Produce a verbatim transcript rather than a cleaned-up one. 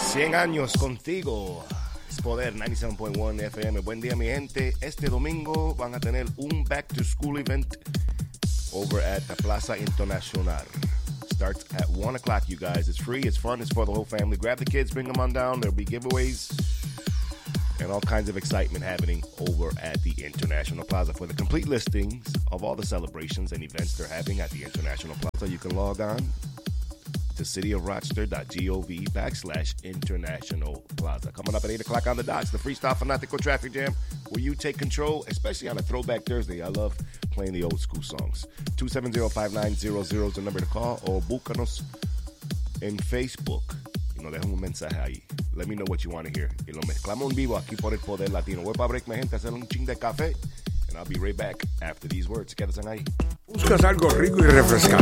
cien años contigo. Es Poder noventa y siete punto uno F M. Buen día, mi gente. Este domingo van a tener un back to school event over at the Plaza Internacional. Starts at one o'clock, you guys. It's free, it's fun, it's for the whole family. Grab the kids, bring them on down. There'll be giveaways and all kinds of excitement happening over at the International Plaza. For the complete listings of all the celebrations and events they're having at the International Plaza, you can log on to cityofrochester.gov backslash International Plaza. Coming up at eight o'clock on the dots, the Freestyle Fanatico Traffic Jam, where you take control, especially on a Throwback Thursday. I love playing the old school songs. two seven zero, five nine zero zero is the number to call, o búscanos en Facebook y nos dejan un mensaje ahí. Let me know what you want to hear. Y lo mezclamos en vivo aquí por el Poder Latino. Voy para break, mi gente, a hacer un ching de café, and I'll be right back after these words. Quédense ahí. ¿Buscas algo rico y refrescante?